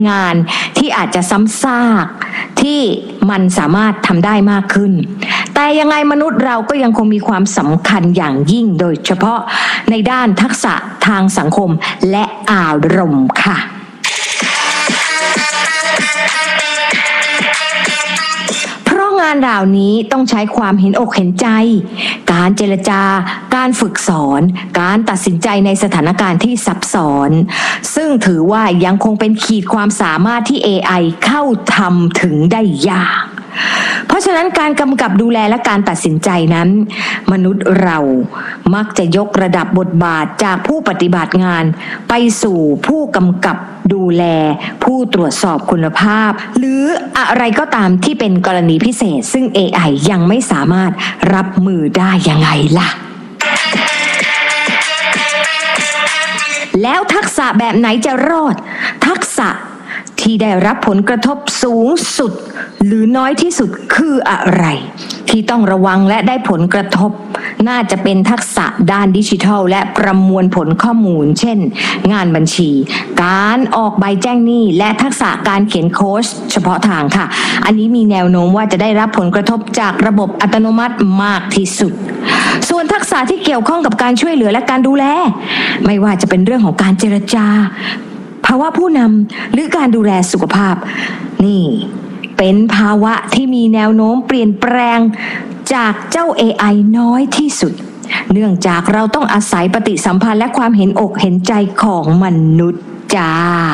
งานที่อาจจะซ้ำซากที่มันสามารถทำได้มากขึ้นแต่ยังไงมนุษย์เราก็ยังคงมีความสำคัญอย่างยิ่งโดยเฉพาะในด้านทักษะทางสังคมและอารมณ์ค่ะงานเหล่านี้ต้องใช้ความเห็นอกเห็นใจการเจรจาการฝึกสอนการตัดสินใจในสถานการณ์ที่ซับซ้อนซึ่งถือว่ายังคงเป็นขีดความสามารถที่ AI เข้าทำถึงได้ยากเพราะฉะนั้นการกำกับดูแลและการตัดสินใจนั้นมนุษย์เรามักจะยกระดับบทบาทจากผู้ปฏิบัติงานไปสู่ผู้กำกับดูแลผู้ตรวจสอบคุณภาพหรืออะไรก็ตามที่เป็นกรณีพิเศษซึ่ง AI ยังไม่สามารถรับมือได้ยังไงล่ะแล้วทักษะแบบไหนจะรอดทักษะที่ได้รับผลกระทบสูงสุดหรือน้อยที่สุดคืออะไรที่ต้องระวังและได้ผลกระทบน่าจะเป็นทักษะด้านดิจิทัลและประมวลผลข้อมูลเช่นงานบัญชีการออกใบแจ้งหนี้และทักษะการเขียนโค้ดเฉพาะทางค่ะอันนี้มีแนวโน้มว่าจะได้รับผลกระทบจากระบบอัตโนมัติมากที่สุดส่วนทักษะที่เกี่ยวข้องกับการช่วยเหลือและการดูแลไม่ว่าจะเป็นเรื่องของการเจรจาภาวะผู้นำหรือการดูแลสุขภาพนี่เป็นภาวะที่มีแนวโน้มเปลี่ยนแปลงจากเจ้า AI น้อยที่สุดเนื่องจากเราต้องอาศัยปฏิสัมพันธ์และความเห็นอกเห็นใจของมนุษย์จ้า